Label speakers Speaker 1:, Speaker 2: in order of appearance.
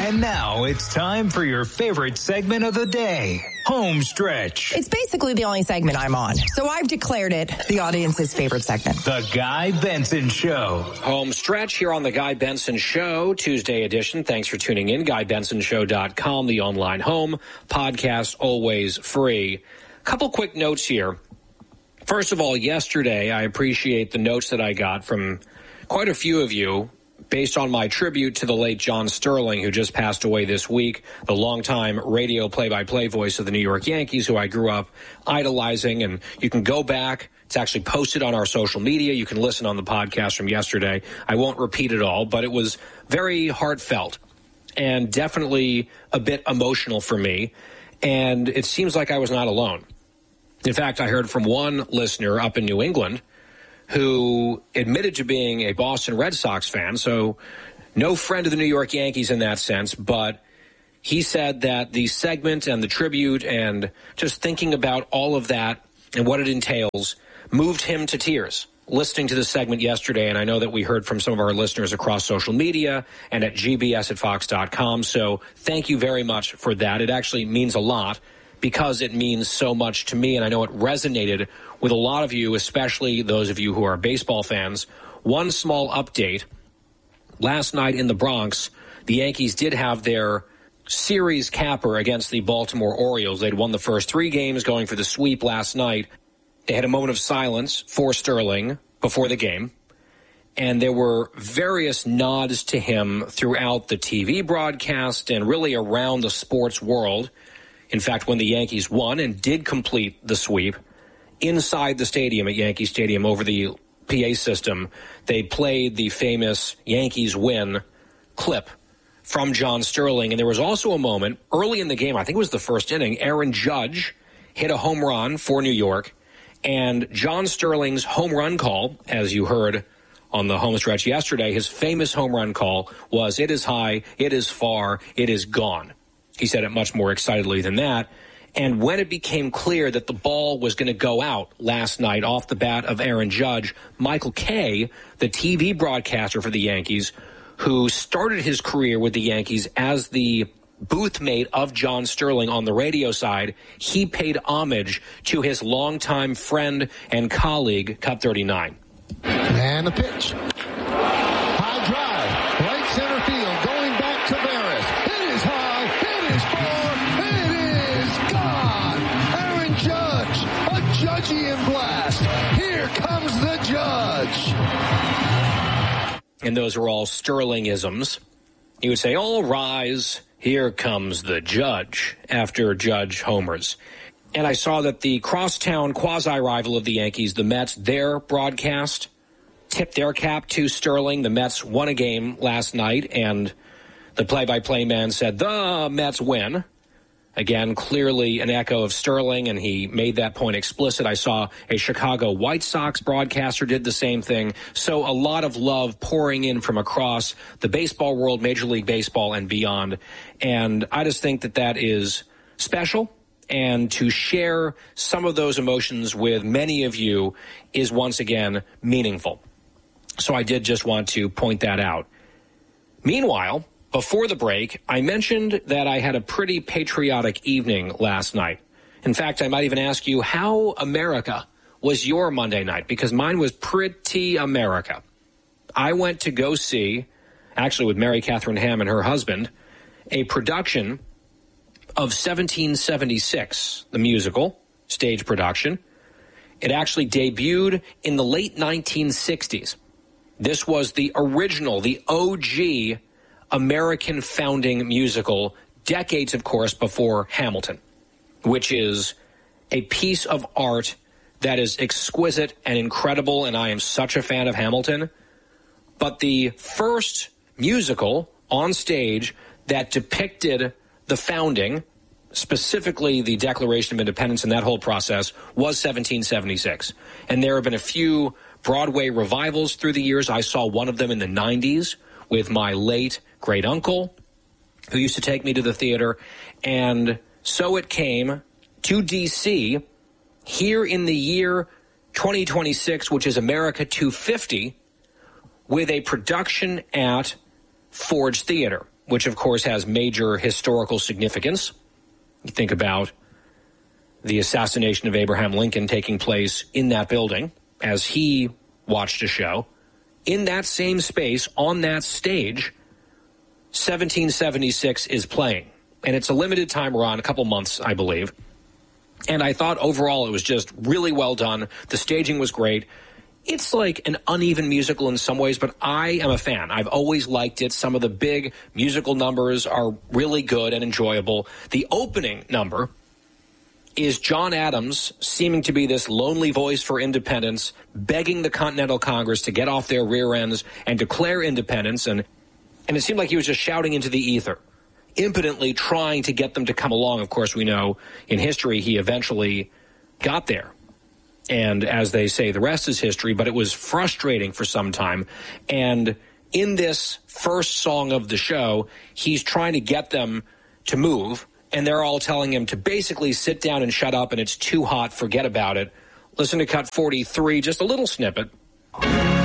Speaker 1: And now it's time for your favorite segment of the day, Home Stretch.
Speaker 2: It's basically the only segment I'm on, so I've declared it the audience's favorite segment.
Speaker 1: The Guy Benson Show.
Speaker 3: Home Stretch here on The Guy Benson Show, Tuesday edition. Thanks for tuning in. GuyBensonShow.com, the online home. Podcast always free. Couple quick notes here. First of all, yesterday, I appreciate the notes that I got from quite a few of you based on my tribute to the late John Sterling, who just passed away this week, the longtime radio play-by-play voice of the New York Yankees, who I grew up idolizing. And you can go back. It's actually posted on our social media. You can listen on the podcast from yesterday. I won't repeat it all, but it was very heartfelt and definitely a bit emotional for me. And it seems like I was not alone. In fact, I heard from one listener up in New England who admitted to being a Boston Red Sox fan, so no friend of the New York Yankees in that sense, but he said that the segment and the tribute and just thinking about all of that and what it entails moved him to tears listening to the segment yesterday. And I know that we heard from some of our listeners across social media and at gbs@fox.com, so thank you very much for that. It actually means a lot because it means so much to me, and I know it resonated with a lot of you, especially those of you who are baseball fans. One small update. Last night in the Bronx, the Yankees did have their series capper against the Baltimore Orioles. They'd won the first 3 games, going for the sweep last night. They had a moment of silence for Sterling before the game, and there were various nods to him throughout the TV broadcast and really around the sports world. In fact, when the Yankees won and did complete the sweep, inside the stadium at Yankee Stadium over the PA system, they played the famous Yankees win clip from John Sterling. And there was also a moment early in the game, I think it was the first inning, Aaron Judge hit a home run for New York. And John Sterling's home run call, as you heard on the home stretch yesterday, his famous home run call was, "It is high, it is far, it is gone." He said it much more excitedly than that. And when it became clear that the ball was going to go out last night off the bat of Aaron Judge, Michael Kay, the TV broadcaster for the Yankees, who started his career with the Yankees as the booth mate of John Sterling on the radio side, he paid homage to his longtime friend and colleague, Cut 39.
Speaker 4: And the pitch. High drive. Right center field. Going back to Barris. It is high. It is far. It is gone. Aaron Judge. A Judgian blast. Here comes the Judge.
Speaker 3: And those are all Sterling-isms. He would say, "All rise. Here comes the Judge," after Judge homers. And I saw that the crosstown quasi-rival of the Yankees, the Mets, their broadcast tipped their cap to Sterling. The Mets won a game last night, and the play-by-play man said, "The Mets win." Again, clearly an echo of Sterling, and he made that point explicit. I saw a Chicago White Sox broadcaster did the same thing. So a lot of love pouring in from across the baseball world, Major League Baseball, and beyond. And I just think that that is special. And to share some of those emotions with many of you is once again meaningful. So I did just want to point that out. Meanwhile, before the break, I mentioned that I had a pretty patriotic evening last night. In fact, I might even ask you, how America was your Monday night? Because mine was pretty America. I went to go see, actually with Mary Catherine Ham and her husband, a production of 1776, the musical, stage production. It actually debuted in the late 1960s. This was the original, the OG American founding musical, decades, of course, before Hamilton, which is a piece of art that is exquisite and incredible, and I am such a fan of Hamilton. But the first musical on stage that depicted the founding, specifically the Declaration of Independence and that whole process, was 1776. And there have been a few Broadway revivals through the years. I saw one of them in the 90s with my late great uncle, who used to take me to the theater. And so it came to D.C. here in the year 2026, which is America 250, with a production at Ford's Theater. which of course has major historical significance. You think about the assassination of Abraham Lincoln taking place in that building as he watched a show. In that same space, on that stage, 1776 is playing. And it's a limited time run, a couple months, I believe. And I thought overall it was just really well done. The staging was great. It's like an uneven musical in some ways, but I am a fan. I've always liked it. Some of the big musical numbers are really good and enjoyable. The opening number is John Adams seeming to be this lonely voice for independence, begging the Continental Congress to get off their rear ends and declare independence. And it seemed like he was just shouting into the ether, impotently trying to get them to come along. Of course, we know in history he eventually got there. And as they say, the rest is history, but it was frustrating for some time. And in this first song of the show, he's trying to get them to move, and they're all telling him to basically sit down and shut up, and it's too hot, forget about it. Listen to cut 43, just a little snippet.